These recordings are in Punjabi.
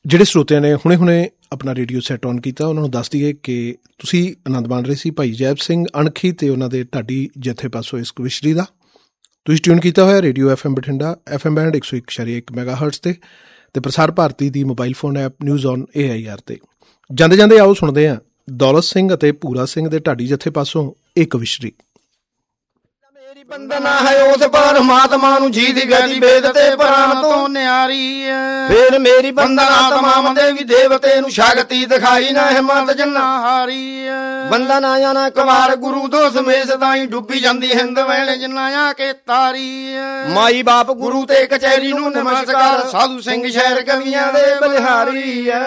ਜਿਹੜੇ ਸਰੋਤਿਆਂ ਨੇ ਹੁਣੇ ਆਪਣਾ ਰੇਡੀਓ ਸੈੱਟ ਔਨ ਕੀਤਾ ਉਹਨਾਂ ਨੂੰ ਦੱਸ ਦਈਏ ਕਿ ਤੁਸੀਂ ਆਨੰਦ ਮਾਣ ਰਹੇ ਸੀ ਭਾਈ ਜੈਬ ਸਿੰਘ ਅਣਖੀ ਅਤੇ ਉਹਨਾਂ ਦੇ ਢਾਡੀ ਜਥੇ ਪਾਸੋਂ ਇਸ ਕਵਿਸ਼ਰੀ ਦਾ। ਤੁਸੀਂ ਟਿਊਨ ਕੀਤਾ ਹੋਇਆ radio FM Bathinda FM band 101.1 ਮੈਗਾਹਰਟਜ਼ 'ਤੇ ਪ੍ਰਸਾਰ ਭਾਰਤੀ ਦੀ mobile phone app news on AIR 'ਤੇ। ਜਾਂਦੇ ਜਾਂਦੇ ਆਓ ਸੁਣਦੇ ਹਾਂ ਦੌਲਤ ਸਿੰਘ ਅਤੇ ਭੂਰਾ ਸਿੰਘ ਦੇ ਢਾਡੀ ਜਥੇ ਪਾਸੋਂ ਇਹ ਕਵਿਸ਼ਰੀ। ਬੰਦਨਾ ਹੈ ਉਸ ਪਰਮਾਤਮਾ ਨੂੰ ਜੀ ਦੀ ਗਾਜੀ ਵੇਦ ਤੇ ਪੁਰਾਣ ਤੋਂ ਨਿਆਰੀ ਐ। ਫੇਰ ਮੇਰੀ ਬੰਦਨਾ ਤਮਾਮ ਦੇਵੀ ਦੇਵਤੇ ਨੂੰ ਸ਼ਕਤੀ ਦਿਖਾਈ ਨਾ ਹਿੰਮਤ ਜੰਨਾ ਹਾਰੀ ਐ। ਬੰਦਨਾ ਜਾਣਾ ਕੁਮਾਰ ਗੁਰੂ ਤੋਂ ਸਮੇਸ ਤਾਈ ਡੁੱਬੀ ਜਾਂਦੀ ਹਿੰਦ ਵੇਲੇ ਜਿੰਨਾ ਆ ਕੇ ਤਾਰੀ ਐ। ਮਾਈ ਬਾਪ ਗੁਰੂ ਤੇ ਕਚਹਿਰੀ ਨੂੰ ਨਮਸਕਾਰ ਸਾਧੂ ਸਿੰਘ ਸ਼ਹਿਰ ਕਵੀਆਂ ਦੇ ਬਲਿਹਾਰੀ ਐ।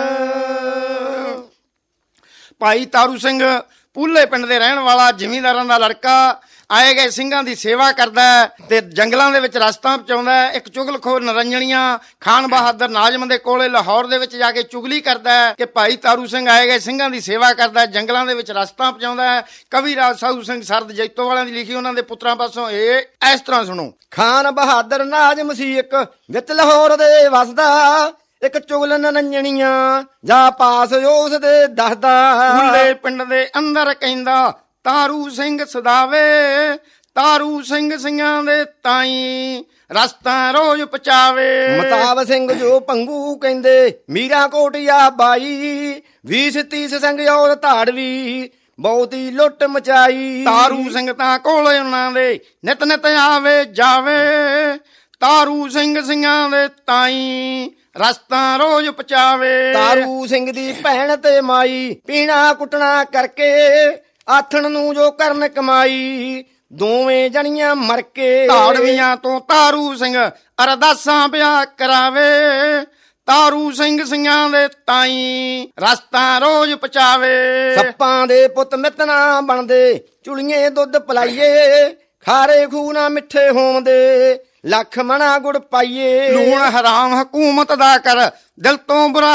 ਭਾਈ ਤਾਰੂ ਸਿੰਘ ਪੂਲੇ ਪਿੰਡ ਦੇ ਰਹਿਣ ਵਾਲਾ ਜ਼ਿਮੀਂਦਾਰਾਂ ਦਾ ਲੜਕਾ ਆਏ ਗਏ ਸਿੰਘਾਂ ਦੀ ਸੇਵਾ ਕਰਦਾ ਤੇ ਜੰਗਲਾਂ ਦੇ ਵਿੱਚ ਰਸਤਾਂ ਪਹੁੰਚਾਉਂਦਾ। ਇੱਕ ਚੁਗਲਖੋਰ ਨਰੰਜਣੀਆਂ ਖਾਨ ਬਹਾਦਰ ਨਾਜ਼ਮ ਦੇ ਕੋਲੇ ਲਾਹੌਰ ਦੇ ਵਿੱਚ ਜਾ ਕੇ ਚੁਗਲੀ ਕਰਦਾ ਕਿ ਭਾਈ ਤਾਰੂ ਸਿੰਘ ਆਏ ਗਏ ਸਿੰਘਾਂ ਦੀ ਸੇਵਾ ਕਰਦਾ, ਜੰਗਲਾਂ ਦੇ ਵਿੱਚ ਰਸਤਾਂ ਪਹੁੰਚਾਉਂਦਾ। ਕਵੀ ਰਾਜ ਸਾਧੂ ਸਿੰਘ ਸਰਦ ਜੈਤੋ ਵਾਲਿਆਂ ਦੀ ਲਿਖੀ ਉਹਨਾਂ ਦੇ ਪੁੱਤਰਾਂ ਪਾਸੋਂ ਇਹ ਇਸ ਤਰ੍ਹਾਂ ਸੁਣੋ। ਖਾਨ ਬਹਾਦਰ ਨਾਜ਼ਮ ਸੀ ਇੱਕ ਵਿੱਚ ਲਾਹੌਰ ਦੇ ਵਸਦਾ, ਇੱਕ ਚੁਗਲ ਨਰੰਜਣੀਆਂ ਜਾ ਪਾਸ ਉਸ ਦੇ ਦੱਸਦਾ। ਪੂਲੇ ਪਿੰਡ ਦੇ ਅੰਦਰ ਕਹਿੰਦਾ ਤਾਰੂ ਸਿੰਘ ਸਦਾਵੇ, ਤਾਰੂ ਸਿੰਘ ਸਿੰਘਾਂ ਦੇ ਤਾਈ ਰਸਤਾਂ ਰੋਜ਼ ਪਚਾਵੇ। ਮਤਾਬ ਸਿੰਘ ਜੋ ਭੰਗੂ ਕਹਿੰਦੇ ਮੀਰਾ ਕੋਟਿਆ ਬਾਈ, 20-30 ਸਿੰਘ ਔਰ ਧਾੜਵੀ ਬਹੁਤੀ ਲੁੱਟ ਮਚਾਈ। ਤਾਰੂ ਸਿੰਘ ਤਾਂ ਕੋਲੇ ਉਹਨਾਂ ਦੇ ਨਿਤ ਨਿਤ ਆਵੇ ਜਾਵੇ, ਤਾਰੂ ਸਿੰਘ ਸਿੰਘਾਂ ਦੇ ਤਾਈ ਰਸਤਾਂ ਰੋਜ਼ ਪਚਾਵੇ। ਤਾਰੂ ਸਿੰਘ ਦੀ ਭੈਣ ਤੇ ਮਾਈ ਪੀਣਾ ਕੁੱਟਣਾ ਕਰਕੇ ਆਥਣ ਨੂੰ ਜੋ ਕਰਨ ਕਮਾਈ, ਦੋਵੇਂ ਜਣੀਆਂ ਮਰ ਕੇ ਧਾੜਵੀਆਂ ਤੋਂ ਤਾਰੂ ਸਿੰਘ ਅਰਦਾਸਾਂ ਵਿਆਹ ਕਰਾਵੇ। ਤਾਰੂ ਸਿੰਘ ਸਿੰਘਾਂ ਦੇ ਤਾਈ ਰਸਤਾਂ ਰੋਜ਼ ਪਚਾਵੇ। ਸੱਪਾਂ ਦੇ ਪੁੱਤ ਮਿੱਤਨਾ ਬਣਦੇ ਚੁਲੀਏ ਦੁੱਧ ਪਲਾਈਏ, ਖਾਰੇ ਖੂਹ ਨਾ ਮਿੱਠੇ ਹੋਂਦੇ ਲੱਖ ਮਣਾ ਗੁੜ ਪਾਈਏ। ਲੂਣ ਹਰਾਮ ਹਕੂਮਤ ਦਾ ਕਰ ਦਿਲ ਤੋਂ ਬੁਰਾ